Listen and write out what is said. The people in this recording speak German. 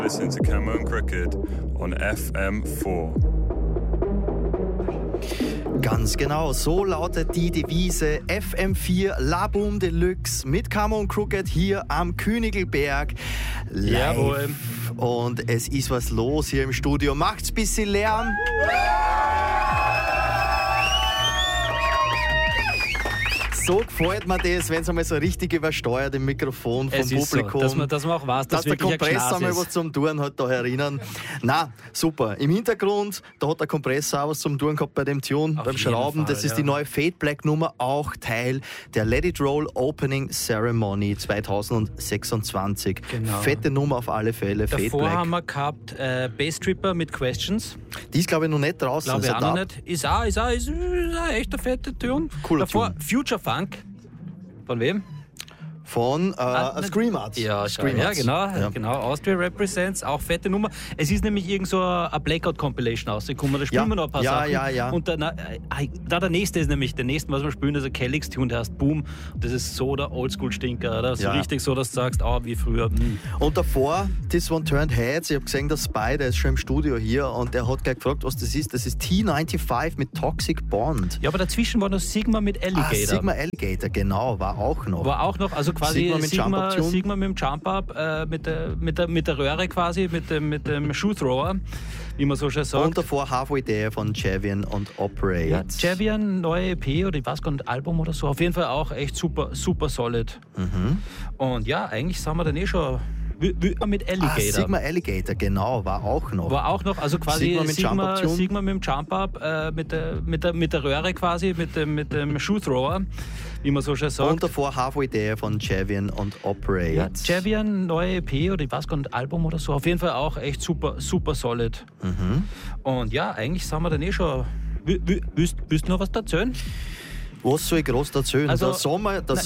Listen to Cameron Cricket on FM4. Ganz genau, so lautet die Devise FM4 La Boom Deluxe mit Cameron Cricket hier am Königelberg live. Jawohl. Und es ist was los hier im Studio. Macht's ein bisschen Lärm. So gefällt mir das, wenn es einmal so richtig übersteuert im Mikrofon vom Publikum. So, dass man auch weiß, dass der Kompressor mal was zum Tun hat, da erinnern. Na, super. Im Hintergrund, da hat der Kompressor auch was zum Tun gehabt bei dem Tune, Auf beim jeden Schrauben. Fall, Das ist ja. die neue Fade Black Nummer, auch Teil der Let It Roll Opening Ceremony 2026. Genau. Fette Nummer auf alle Fälle, Fade Davor Black. haben wir gehabt Bass Tripper mit Questions. Die ist, glaube ich, noch nicht draußen. Glaube ich Also auch noch da- nicht. Ist auch echt eine fette Tune. Cooler Davor Tune. Future Funk. Von wem? Von Scream Arts. Ja, Scream ja, Arts. genau, Ja. genau. Austria Represents, auch fette Nummer. Es ist nämlich irgend so eine Blackout-Compilation rausgekommen, da spielen Ja, wir noch ein paar ja, Sachen. ja. Und der nächste ist nämlich, der nächste, was wir spielen, ist ein Calyx-Tune, der heißt Boom. Das ist so der Oldschool-Stinker, oder? So Ja. richtig so, dass du sagst, wie früher. Und davor, This One Turned Heads, ich habe gesehen, der Spy, der ist schon im Studio hier und der hat gleich gefragt, was das ist. Das ist T95 mit Toxic Bond. Ja, aber dazwischen war noch Sigma mit Alligator. Sigma Alligator, genau, war auch noch. War auch noch, also quasi Sigma mit Jump-Up-Tune. Sigma mit dem Jump-Up, mit der Röhre quasi, mit dem Shoe-Thrower, wie man so schön sagt. Und davor Halfway There von Javian und Operate. Ja, Javian, neue EP oder ich weiß gar nicht, Album oder so. Auf jeden Fall auch echt super, super solid. Und ja, eigentlich sind wir dann schon mit Alligator. Sigma Alligator, genau, war auch noch. War auch noch, also quasi Sigma mit Jump-Up-Tune. Sigma mit dem Jump-Up, mit der Röhre quasi, mit dem Shoe-Thrower, wie man so schön sagt. Und davor Halfway There von Javian und Operate. Ja, Javian, neue EP oder ich weiß gar nicht, Album oder so. Auf jeden Fall auch echt super, super solid. Und ja, eigentlich sind wir dann schon. Willst du noch was erzählen? Was soll ich groß erzählen? Also, der Sommer